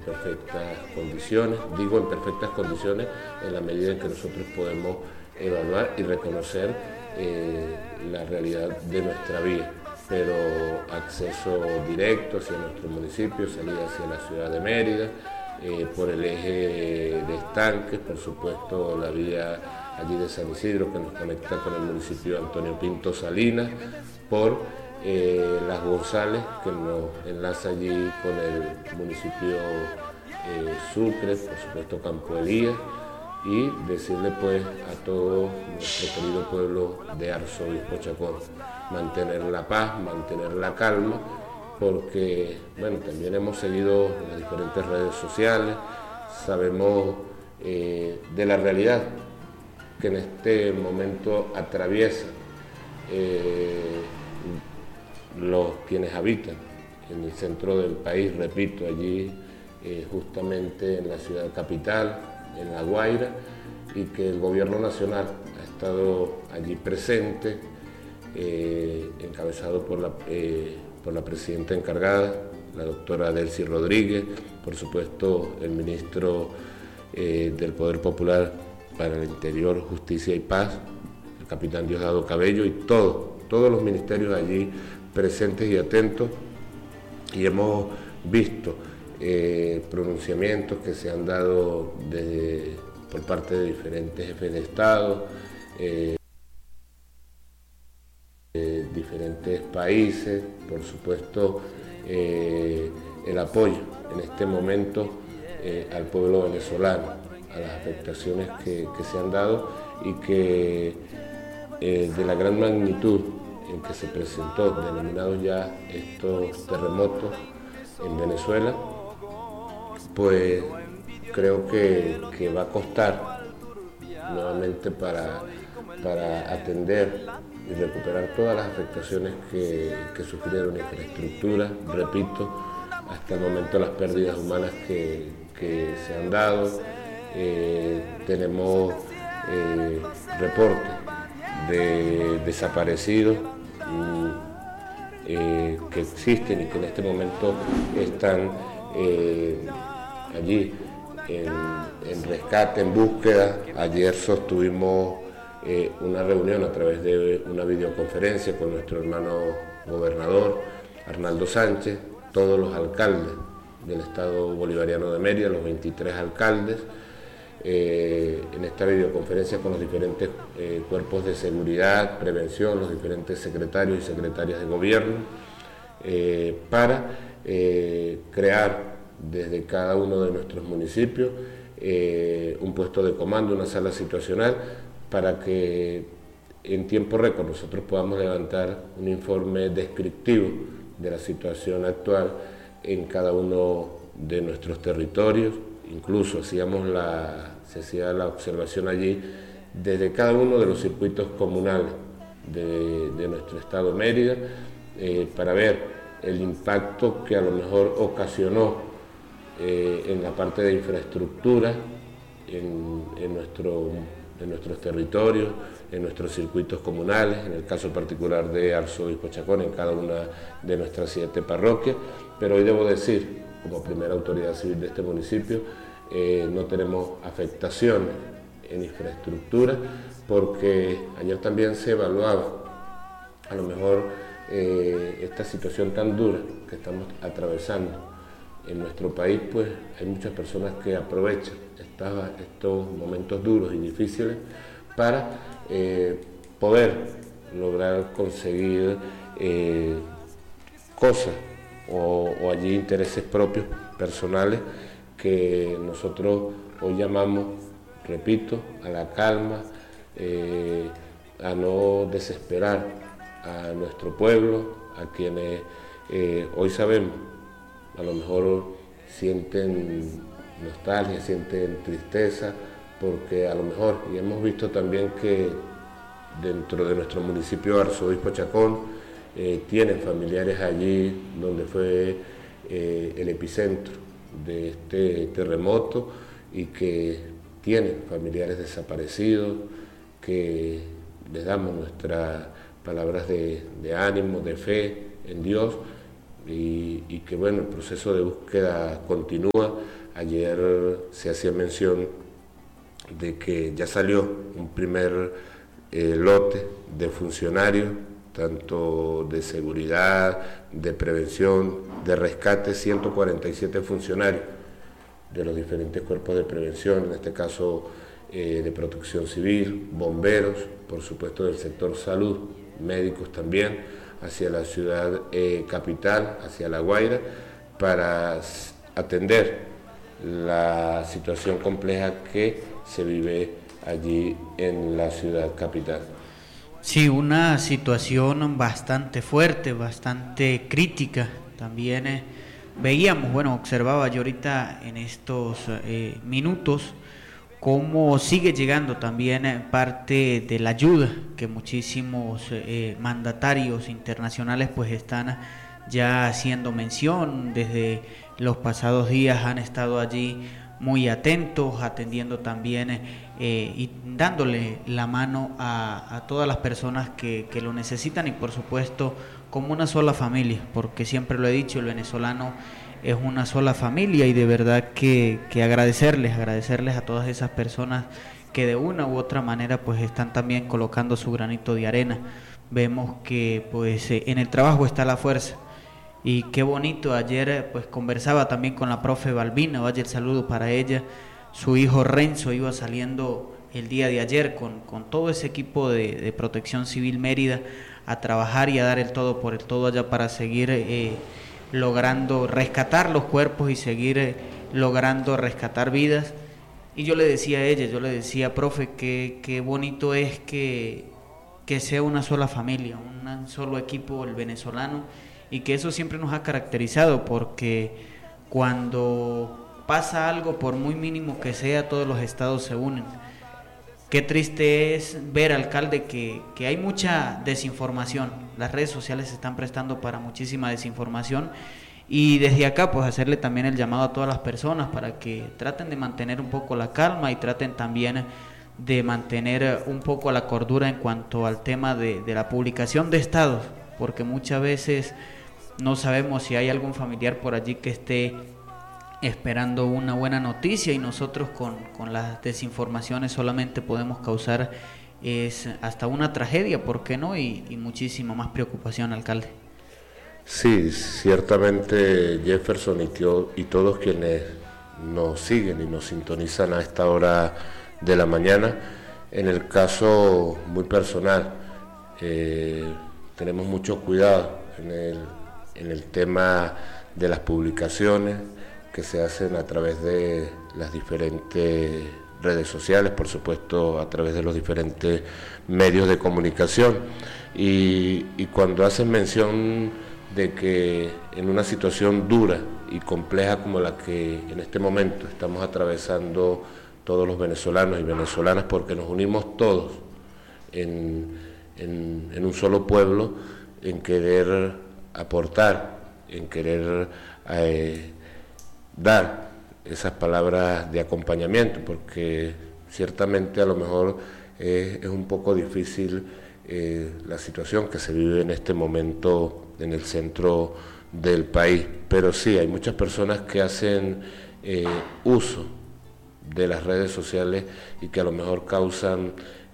perfectas condiciones. Digo en perfectas condiciones en la medida en que nosotros podemos evaluar y reconocer la realidad de nuestra vía, pero acceso directo hacia nuestro municipio, salida hacia la ciudad de Mérida, por el eje de Estanques, por supuesto la vía allí de San Isidro que nos conecta con el municipio de Antonio Pinto Salinas, por Las González que nos enlaza allí con el municipio Sucre, por supuesto Campo Elías, y decirle pues a todo nuestro querido pueblo de Arzobispo Chacón, mantener la paz, mantener la calma, porque bueno, también hemos seguido las diferentes redes sociales, sabemos de la realidad que en este momento atraviesa quienes habitan en el centro del país, repito, allí justamente en la ciudad capital, en La Guaira, y que el gobierno nacional ha estado allí presente, encabezado por la presidenta encargada, la doctora Delcy Rodríguez, por supuesto el ministro del Poder Popular para el Interior, Justicia y Paz, el capitán Diosdado Cabello, y todos los ministerios allí presentes y atentos, y hemos visto pronunciamientos que se han dado por parte de diferentes jefes de Estado, diferentes países, por supuesto el apoyo en este momento al pueblo venezolano, a las afectaciones que se han dado y que de la gran magnitud en que se presentó, denominados ya estos terremotos en Venezuela, pues creo que va a costar nuevamente para atender y recuperar todas las afectaciones que sufrieron infraestructura, repito, hasta el momento las pérdidas humanas que se han dado. Tenemos reportes de desaparecidos que existen y que en este momento están allí en rescate, en búsqueda. Ayer sostuvimos una reunión a través de una videoconferencia con nuestro hermano gobernador Arnaldo Sánchez, todos los alcaldes del Estado Bolivariano de Mérida, los 23 alcaldes, en esta videoconferencia con los diferentes cuerpos de seguridad, prevención, los diferentes secretarios y secretarias de gobierno, para crear desde cada uno de nuestros municipios un puesto de comando, una sala situacional, para que en tiempo récord nosotros podamos levantar un informe descriptivo de la situación actual en cada uno de nuestros territorios. Incluso se hacía la observación allí desde cada uno de los circuitos comunales de nuestro estado Mérida, para ver el impacto que a lo mejor ocasionó en la parte de infraestructura en nuestros territorios, en nuestros circuitos comunales, en el caso particular de Arzobispo Chacón, en cada una de nuestras 7 parroquias. Pero hoy debo decir, como primera autoridad civil de este municipio, no tenemos afectaciones en infraestructura, porque ayer también se evaluaba a lo mejor esta situación tan dura que estamos atravesando en nuestro país. Pues hay muchas personas que aprovechan estos momentos duros y difíciles para poder lograr conseguir cosas o allí intereses propios, personales, que nosotros hoy llamamos, repito, a la calma, a no desesperar a nuestro pueblo, a quienes hoy sabemos, a lo mejor sienten nostalgia, sienten tristeza, porque a lo mejor, y hemos visto también que dentro de nuestro municipio Arzobispo Chacón tienen familiares allí donde fue el epicentro de este terremoto, y que tienen familiares desaparecidos, que les damos nuestras palabras de ánimo, de fe en Dios, y que bueno, el proceso de búsqueda continúa. Ayer se hacía mención de que ya salió un primer lote de funcionarios, tanto de seguridad, de prevención, de rescate, 147 funcionarios de los diferentes cuerpos de prevención, en este caso de protección civil, bomberos, por supuesto del sector salud, médicos también, hacia la ciudad capital, hacia La Guaira, para atender la situación compleja que se vive allí en la ciudad capital. Sí, una situación bastante fuerte, bastante crítica. También veíamos, bueno, observaba yo ahorita en estos minutos cómo sigue llegando también parte de la ayuda que muchísimos mandatarios internacionales pues están ya haciendo mención. Desde los pasados días han estado allí muy atentos, atendiendo también y dándole la mano a todas las personas que lo necesitan, y por supuesto como una sola familia, porque siempre lo he dicho, el venezolano es una sola familia, y de verdad que agradecerles a todas esas personas que de una u otra manera pues están también colocando su granito de arena. Vemos que pues en el trabajo está la fuerza. Y qué bonito, ayer pues conversaba también con la profe Balbina, vaya el saludo para ella. Su hijo Renzo iba saliendo el día de ayer con todo ese equipo de Protección Civil Mérida a trabajar y a dar el todo por el todo allá para seguir logrando rescatar los cuerpos y seguir logrando rescatar vidas. Y yo le decía a ella, profe, qué bonito es que sea una sola familia, un solo equipo el venezolano, y que eso siempre nos ha caracterizado, porque cuando pasa algo, por muy mínimo que sea, todos los estados se unen. Qué triste es ver, alcalde, que hay mucha desinformación. Las redes sociales se están prestando para muchísima desinformación, y desde acá pues hacerle también el llamado a todas las personas para que traten de mantener un poco la calma y traten también de mantener un poco la cordura en cuanto al tema de la publicación de estados, porque muchas veces no sabemos si hay algún familiar por allí que esté esperando una buena noticia, y nosotros con las desinformaciones solamente podemos causar hasta una tragedia, ¿por qué no? Y muchísima más preocupación, alcalde. Sí, ciertamente, Jefferson, y todos quienes nos siguen y nos sintonizan a esta hora de la mañana, en el caso muy personal, tenemos mucho cuidado en el tema de las publicaciones que se hacen a través de las diferentes redes sociales, por supuesto a través de los diferentes medios de comunicación, y cuando hacen mención de que en una situación dura y compleja como la que en este momento estamos atravesando todos los venezolanos y venezolanas, porque nos unimos todos en un solo pueblo, en querer aportar, en querer dar esas palabras de acompañamiento, porque ciertamente a lo mejor es un poco difícil la situación que se vive en este momento en el centro del país, pero sí, hay muchas personas que hacen uso de las redes sociales y que a lo mejor causan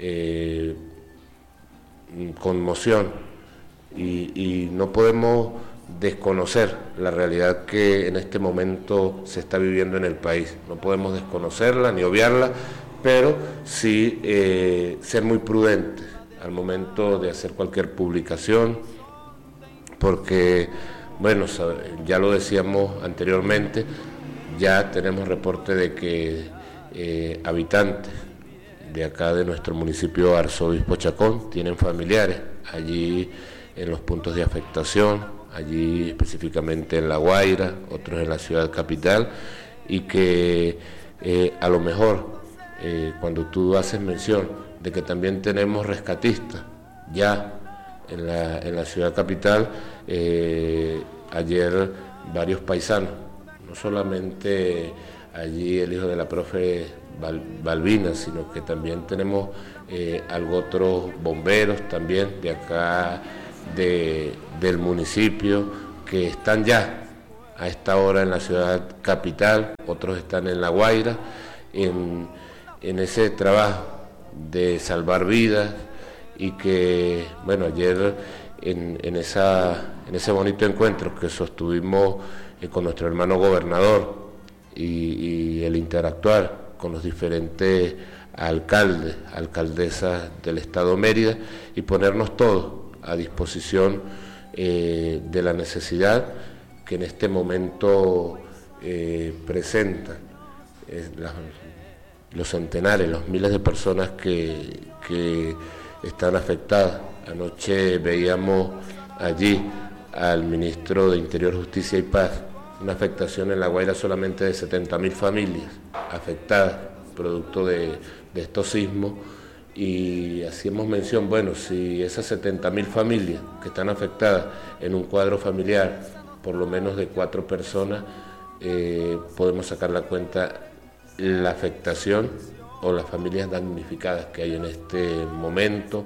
conmoción, y no podemos desconocer la realidad que en este momento se está viviendo en el país. No podemos desconocerla ni obviarla, pero sí ser muy prudentes al momento de hacer cualquier publicación, porque, bueno, ya lo decíamos anteriormente, ya tenemos reporte de que habitantes de acá de nuestro municipio Arzobispo Chacón tienen familiares allí en los puntos de afectación, allí específicamente en La Guaira, otros en la ciudad capital, y que a lo mejor cuando tú haces mención de que también tenemos rescatistas ya en la ciudad capital, ayer varios paisanos, no solamente allí el hijo de la profe Balbina, sino que también tenemos algo otros bomberos también de acá del municipio, que están ya a esta hora en la ciudad capital, otros están en La Guaira, en ese trabajo de salvar vidas, y que, bueno, ayer en ese bonito encuentro que sostuvimos con nuestro hermano gobernador y el interactuar con los diferentes alcaldes, alcaldesas del Estado Mérida, y ponernos todos a disposición de la necesidad que en este momento presentan los centenares, los miles de personas que están afectadas. Anoche veíamos allí al ministro de Interior, Justicia y Paz, una afectación en La Guaira solamente de 70.000 familias afectadas producto de estos sismos, y hacíamos mención, bueno, si esas 70.000 familias que están afectadas en un cuadro familiar, por lo menos de 4 personas, podemos sacar la cuenta la afectación o las familias damnificadas que hay en este momento,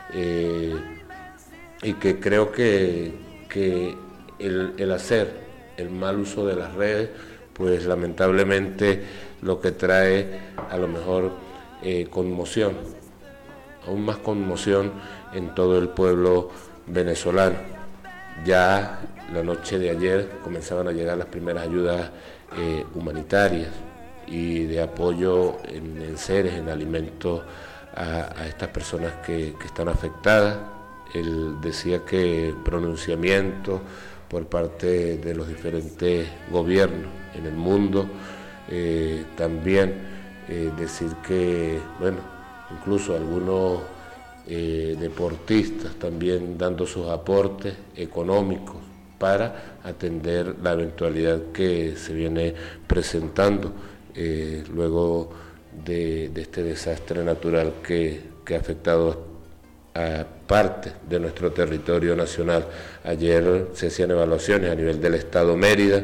y que creo que el hacer el mal uso de las redes, pues lamentablemente lo que trae a lo mejor conmoción, aún más conmoción en todo el pueblo venezolano. Ya la noche de ayer comenzaban a llegar las primeras ayudas humanitarias y de apoyo en enseres, en alimentos a estas personas que están afectadas. Él decía que pronunciamientos por parte de los diferentes gobiernos en el mundo, también decir que, bueno, incluso algunos deportistas también dando sus aportes económicos para atender la eventualidad que se viene presentando luego de este desastre natural que ha afectado a parte de nuestro territorio nacional. Ayer se hacían evaluaciones a nivel del Estado Mérida,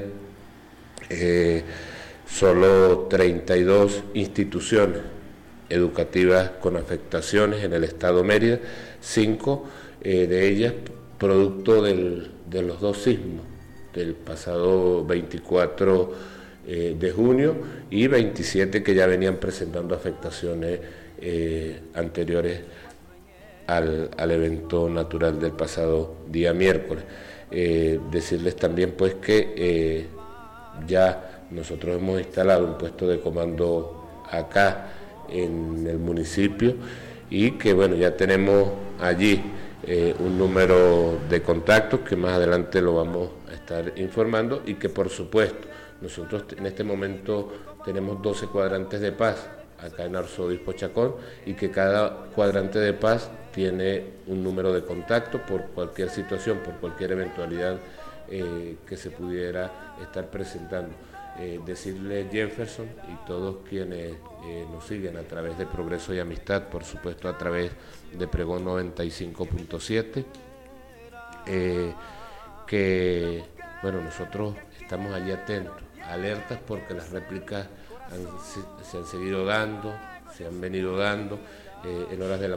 solo 32 instituciones educativas con afectaciones en el Estado Mérida, 5 de ellas producto de los 2 sismos del pasado 24 de junio y 27 que ya venían presentando afectaciones anteriores al evento natural del pasado día miércoles. Decirles también pues que ya nosotros hemos instalado un puesto de comando acá en el municipio, y que bueno, ya tenemos allí un número de contactos que más adelante lo vamos a estar informando, y que por supuesto nosotros en este momento tenemos 12 cuadrantes de paz acá en Arzobispo Chacón, y que cada cuadrante de paz tiene un número de contacto por cualquier situación, por cualquier eventualidad que se pudiera estar presentando. Decirle, Jefferson, y todos quienes nos siguen a través de Progreso y Amistad, por supuesto a través de Pregón 95.7, que bueno, nosotros estamos allí atentos, alertas, porque las réplicas se han seguido dando, se han venido dando en horas de la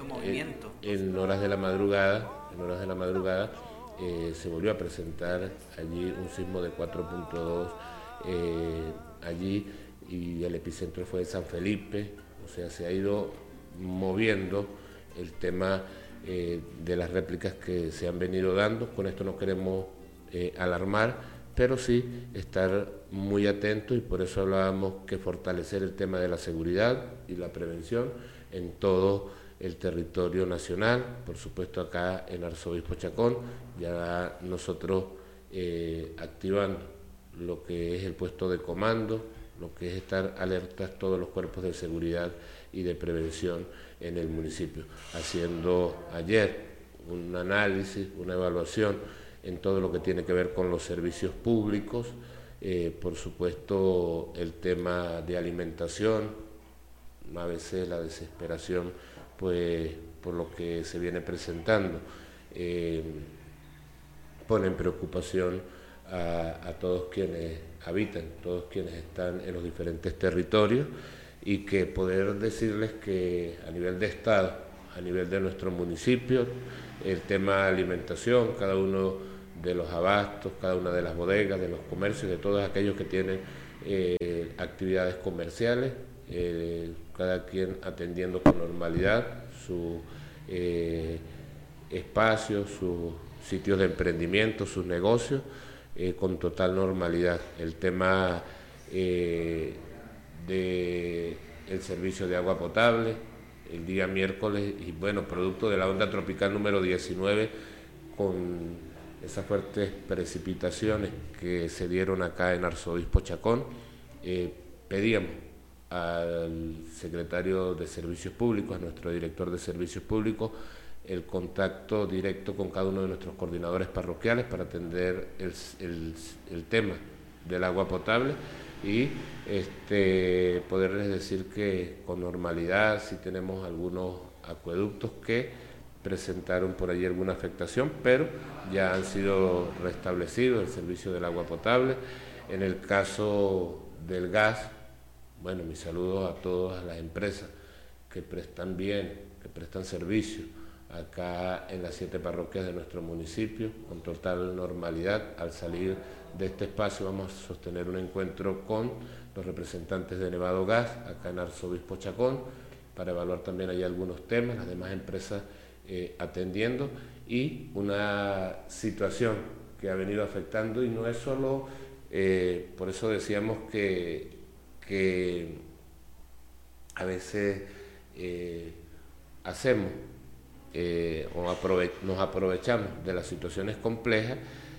madrugada se volvió a presentar allí un sismo de 4.2 allí, y el epicentro fue en San Felipe. O sea, se ha ido moviendo el tema de las réplicas que se han venido dando. Con esto no queremos alarmar, pero sí estar muy atentos, y por eso hablábamos que fortalecer el tema de la seguridad y la prevención en todo el territorio nacional. Por supuesto acá en Arzobispo Chacón, ya nosotros activando lo que es el puesto de comando, lo que es estar alertas todos los cuerpos de seguridad y de prevención en el municipio, haciendo ayer un análisis, una evaluación en todo lo que tiene que ver con los servicios públicos, por supuesto el tema de alimentación, a veces la desesperación pues por lo que se viene presentando pone en preocupación a todos quienes habitan, todos quienes están en los diferentes territorios, y que poder decirles que a nivel de Estado, a nivel de nuestro municipio, el tema de alimentación, cada uno de los abastos, cada una de las bodegas, de los comercios, de todos aquellos que tienen actividades comerciales, cada quien atendiendo con normalidad sus espacios, sus sitios de emprendimiento, sus negocios, con total normalidad. El tema del servicio de agua potable, el día miércoles, y bueno, producto de la onda tropical número 19, con esas fuertes precipitaciones que se dieron acá en Arzobispo Chacón, pedíamos al secretario de Servicios Públicos, a nuestro director de Servicios Públicos, el contacto directo con cada uno de nuestros coordinadores parroquiales para atender el tema del agua potable y poderles decir que con normalidad, si tenemos algunos acueductos que presentaron por allí alguna afectación, pero ya han sido restablecidos el servicio del agua potable. En el caso del gas, bueno, mis saludos a todas las empresas que prestan bien, que prestan servicio acá en las 7 parroquias de nuestro municipio, con total normalidad. Al salir de este espacio vamos a sostener un encuentro con los representantes de Nevado Gas, acá en Arzobispo Chacón, para evaluar también ahí algunos temas, las demás empresas atendiendo, y una situación que ha venido afectando, y no es solo, por eso decíamos que a veces hacemos nos aprovechamos de las situaciones complejas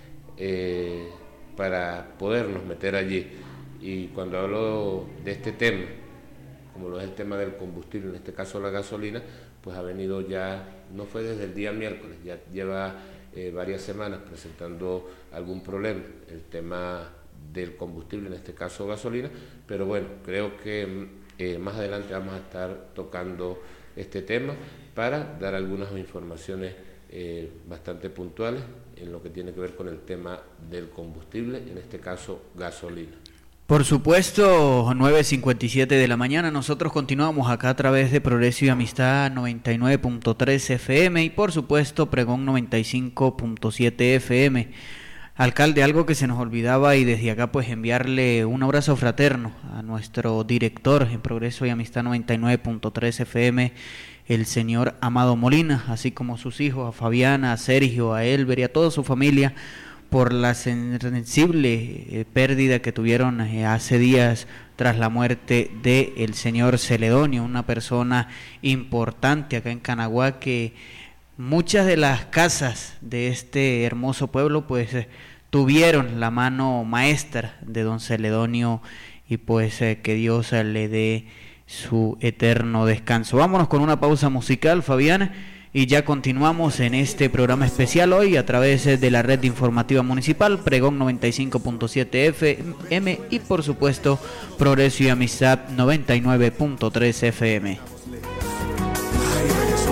para podernos meter allí. Y cuando hablo de este tema, como lo es el tema del combustible, en este caso la gasolina, pues ha venido ya, no fue desde el día miércoles, ya lleva varias semanas presentando algún problema, el tema del combustible, en este caso gasolina, pero bueno, creo que más adelante vamos a estar tocando este tema para dar algunas informaciones bastante puntuales en lo que tiene que ver con el tema del combustible, en este caso gasolina. Por supuesto, 9:57 de la mañana, nosotros continuamos acá a través de Progreso y Amistad 99.3 FM y por supuesto Pregón 95.7 FM. Alcalde, algo que se nos olvidaba, y desde acá pues enviarle un abrazo fraterno a nuestro director en Progreso y Amistad 99.3 FM, el señor Amado Molina, así como sus hijos, a Fabiana, a Sergio, a Elber y a toda su familia, por la sensible pérdida que tuvieron hace días tras la muerte del señor Celedonio, una persona importante acá en Canaguá, que muchas de las casas de este hermoso pueblo pues tuvieron la mano maestra de don Celedonio, y pues que Dios le dé su eterno descanso. Vámonos con una pausa musical, Fabián, y ya continuamos en este programa especial hoy a través de la red informativa municipal, Pregón 95.7 FM y por supuesto Progreso y Amistad 99.3 FM.